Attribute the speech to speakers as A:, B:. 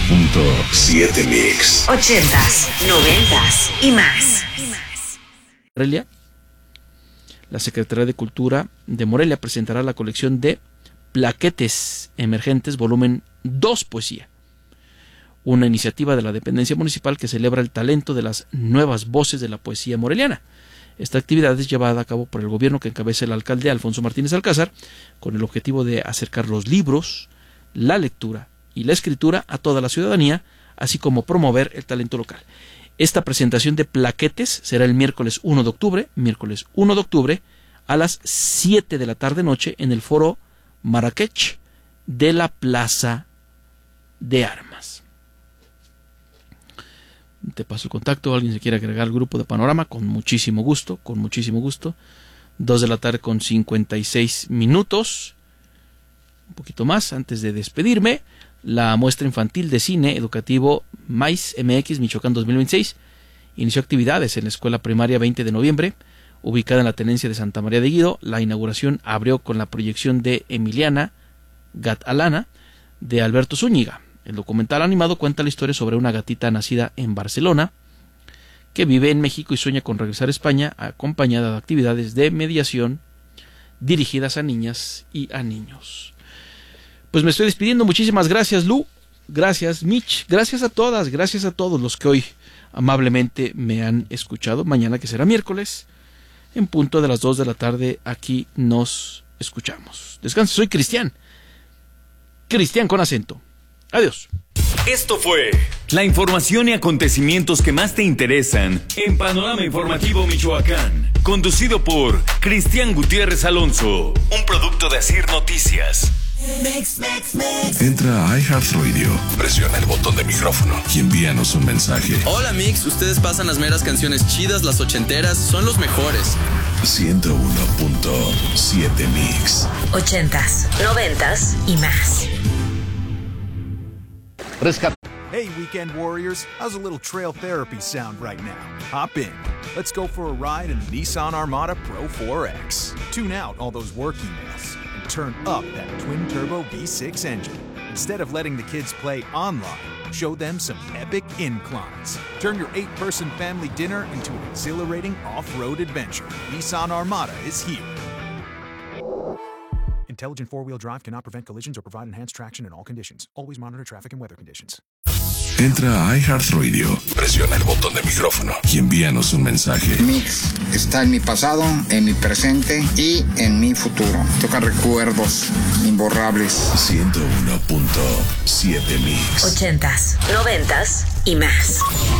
A: 101.7 Mix.
B: 80s, 90s y más.
C: Morelia, la Secretaría de Cultura de Morelia presentará la colección de Plaquetes Emergentes, volumen 2 Poesía, una iniciativa de la dependencia municipal que celebra el talento de las nuevas voces de la poesía moreliana. Esta actividad es llevada a cabo por el gobierno que encabeza el alcalde Alfonso Martínez Alcázar, con el objetivo de acercar los libros, la lectura y la escritura a toda la ciudadanía, así como promover el talento local. Esta presentación de plaquetes será el miércoles 1 de octubre, a las 7 de la tarde-noche en el Foro Marrakech de la Plaza de Armas. Te paso el contacto, alguien se quiere agregar al grupo de Panorama, con muchísimo gusto. 2 de la tarde con 56 minutos. Un poquito más antes de despedirme. La muestra infantil de cine educativo MAIS MX Michoacán 2026 inició actividades en la escuela primaria 20 de noviembre, ubicada en la tenencia de Santa María de Guido. La inauguración abrió con la proyección de Emiliana Gat-Alana de Alberto Zúñiga. El documental animado cuenta la historia sobre una gatita nacida en Barcelona que vive en México y sueña con regresar a España, acompañada de actividades de mediación dirigidas a niñas y a niños. Pues me estoy despidiendo. Muchísimas gracias, Lu. Gracias, Mitch. Gracias a todas, gracias a todos los que hoy amablemente me han escuchado. Mañana, que será miércoles, en punto de las 2 de la tarde, aquí nos escuchamos. Descanse, soy Cristian. Cristian con acento. Adiós.
D: Esto fue la información y acontecimientos que más te interesan en Panorama Informativo Michoacán, conducido por Cristian Gutiérrez Alonso, un producto de Asir Noticias.
A: Entra a iHeartRadio, presiona el botón de micrófono y envíanos un mensaje.
E: Hola Mix, ustedes pasan las meras canciones chidas, las ochenteras, son los mejores.
A: 101.7 Mix.
B: 80s, 90s y más.
F: Hey, Weekend Warriors, how's a little trail therapy sound right now? Hop in. Let's go for a ride in the Nissan Armada Pro 4X. Tune out all those work emails and turn up that twin-turbo V6 engine. Instead of letting the kids play online, show them some epic inclines. Turn your 8-person family dinner into an exhilarating off-road adventure. Nissan Armada is here. Intelligent four-wheel drive cannot prevent collisions or provide enhanced traction in all conditions. Always monitor traffic and weather conditions.
A: Entra a iHeartRadio, presiona el botón de micrófono y envíanos un mensaje.
G: Mix está en mi pasado, en mi presente y en mi futuro. Toca recuerdos imborrables.
A: 101.7 Mix.
B: 80s, 90s y más.